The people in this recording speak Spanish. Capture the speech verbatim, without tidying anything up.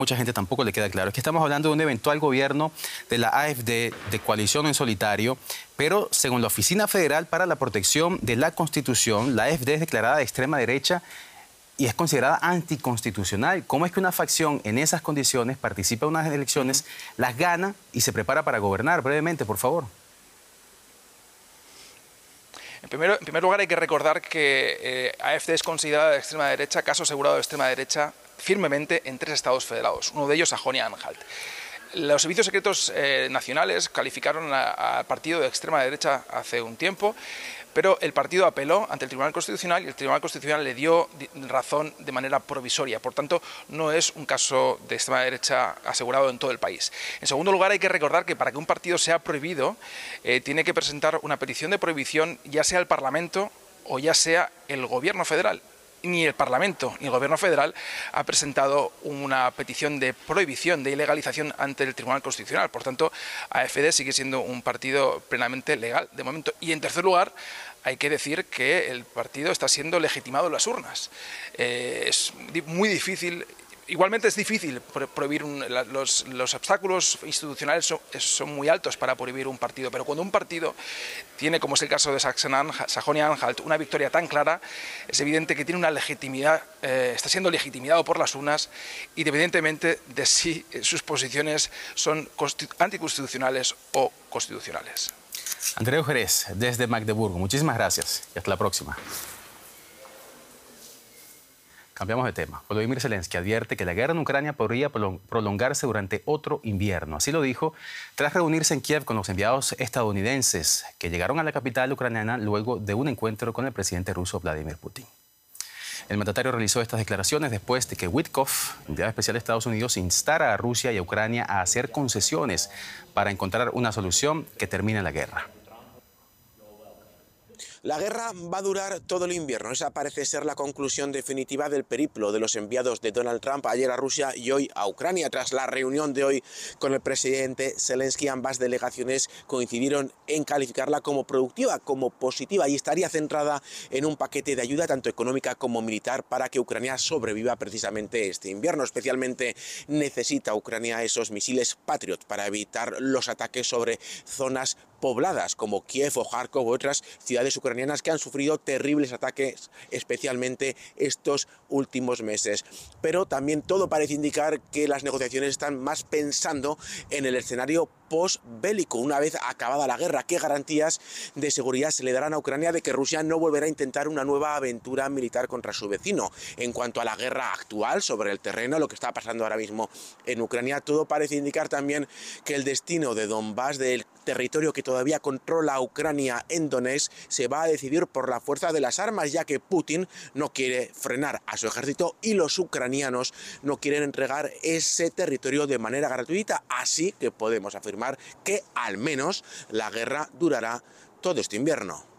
mucha gente tampoco le queda claro, es que estamos hablando de un eventual gobierno de la A F D de coalición en solitario, pero según la Oficina Federal para la Protección de la Constitución, la A F D es declarada de extrema derecha y es considerada anticonstitucional. ¿Cómo es que una facción en esas condiciones participa en unas elecciones, las gana y se prepara para gobernar? Brevemente, por favor. En, primero, en primer lugar, hay que recordar que eh, A F D es considerada de extrema derecha, caso asegurado de extrema derecha, firmemente en tres estados federados, uno de ellos Sajonia-Anhalt. Los servicios secretos eh, nacionales calificaron al partido de extrema derecha hace un tiempo, pero el partido apeló ante el Tribunal Constitucional y el Tribunal Constitucional le dio razón de manera provisoria. Por tanto, no es un caso de extrema derecha asegurado en todo el país. En segundo lugar, hay que recordar que para que un partido sea prohibido, eh, tiene que presentar una petición de prohibición, ya sea el Parlamento o ya sea el Gobierno federal. Ni el Parlamento ni el Gobierno federal ha presentado una petición de prohibición, de ilegalización ante el Tribunal Constitucional. Por tanto, A F D sigue siendo un partido plenamente legal de momento. Y en tercer lugar, hay que decir que el partido está siendo legitimado en las urnas. Eh, es muy difícil. Igualmente es difícil prohibir, un, los, los obstáculos institucionales son, son muy altos para prohibir un partido, pero cuando un partido tiene, como es el caso de Sajonia-Anhalt, una victoria tan clara, es evidente que tiene una legitimidad, eh, está siendo legitimado por las urnas, independientemente de si sus posiciones son anticonstitucionales o constitucionales. Andreu Jerez, desde Magdeburgo, muchísimas gracias y hasta la próxima. Cambiamos de tema. Volodymyr Zelensky advierte que la guerra en Ucrania podría prolongarse durante otro invierno. Así lo dijo tras reunirse en Kiev con los enviados estadounidenses que llegaron a la capital ucraniana luego de un encuentro con el presidente ruso Vladimir Putin. El mandatario realizó estas declaraciones después de que Witkoff, enviado especial de Estados Unidos, instara a Rusia y a Ucrania a hacer concesiones para encontrar una solución que termine la guerra. La guerra va a durar todo el invierno. Esa parece ser la conclusión definitiva del periplo de los enviados de Donald Trump ayer a Rusia y hoy a Ucrania. Tras la reunión de hoy con el presidente Zelensky, ambas delegaciones coincidieron en calificarla como productiva, como positiva, y estaría centrada en un paquete de ayuda tanto económica como militar para que Ucrania sobreviva precisamente este invierno. Especialmente necesita Ucrania esos misiles Patriot para evitar los ataques sobre zonas pobladas como Kiev o Kharkov u otras ciudades ucranianas que han sufrido terribles ataques, especialmente estos últimos meses. Pero también todo parece indicar que las negociaciones están más pensando en el escenario postbélico, una vez acabada la guerra. ¿Qué garantías de seguridad se le darán a Ucrania de que Rusia no volverá a intentar una nueva aventura militar contra su vecino? En cuanto a la guerra actual sobre el terreno, lo que está pasando ahora mismo en Ucrania, todo parece indicar también que el destino de Donbass, del territorio que todavía controla Ucrania en Donetsk, se va a decidir por la fuerza de las armas, ya que Putin no quiere frenar a su ejército y los ucranianos no quieren entregar ese territorio de manera gratuita. Así que podemos afirmar que al menos la guerra durará todo este invierno.